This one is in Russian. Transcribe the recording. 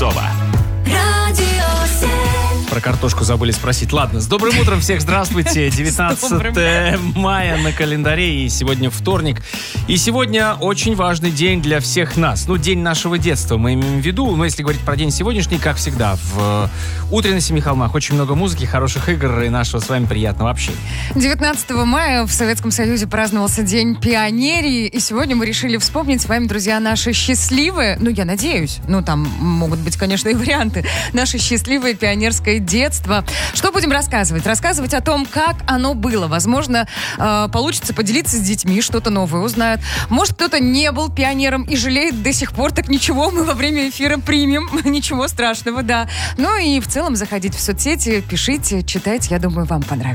Одинцова. Про картошку забыли спросить. Ладно, с добрым утром всех, здравствуйте. 19 мая на календаре, и сегодня вторник. И сегодня очень важный день для всех нас. Ну, день нашего детства мы имеем в виду. Но если говорить про день сегодняшний, как всегда, в утре на Семи холмах очень много музыки, хороших игр и нашего с вами приятного общения. 19 мая в Советском Союзе праздновался День пионерии. И сегодня мы решили вспомнить с вами, друзья, наши счастливые, ну, я надеюсь, ну, там могут быть, конечно, и варианты, наше счастливое пионерское детство. Что будем рассказывать? Рассказывать о том, как оно было. Возможно, получится поделиться с детьми, что-то новое узнают. Может, кто-то не был пионером и жалеет до сих пор, так ничего, мы во время эфира примем. Ничего страшного, да. Ну и в целом заходите в соцсети, пишите, читайте, я думаю, вам понравится.